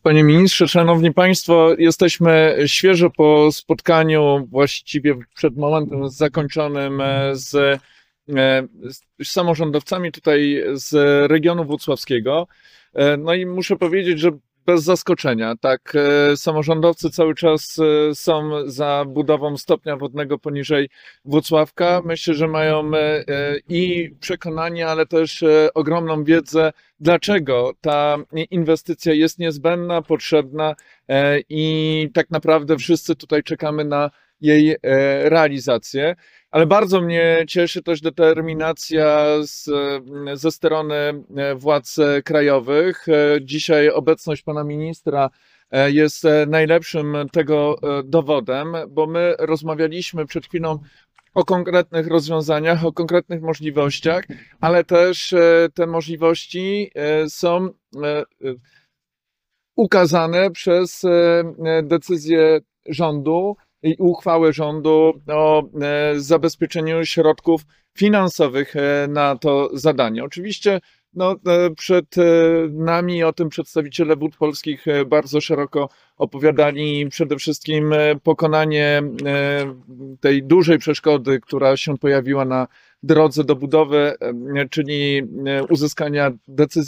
Panie ministrze, szanowni państwo, jesteśmy świeżo po spotkaniu, właściwie przed momentem zakończonym z samorządowcami tutaj z regionu włocławskiego. No i muszę powiedzieć, że bez zaskoczenia, tak, samorządowcy cały czas są za budową stopnia wodnego poniżej Włocławka. Myślę, że mają i przekonanie, ale też ogromną wiedzę, dlaczego ta inwestycja jest niezbędna, potrzebna i tak naprawdę wszyscy tutaj czekamy na jej realizację. Ale bardzo mnie cieszy też determinacja ze strony władz krajowych. Dzisiaj obecność pana ministra jest najlepszym tego dowodem, bo my rozmawialiśmy przed chwilą o konkretnych rozwiązaniach, o konkretnych możliwościach, ale też te możliwości są ukazane przez decyzję rządu i uchwałę rządu o zabezpieczeniu środków finansowych na to zadanie. Oczywiście przed nami o tym przedstawiciele Wód Polskich bardzo szeroko opowiadali, przede wszystkim pokonanie tej dużej przeszkody, która się pojawiła na drodze do budowy, czyli uzyskania decyzji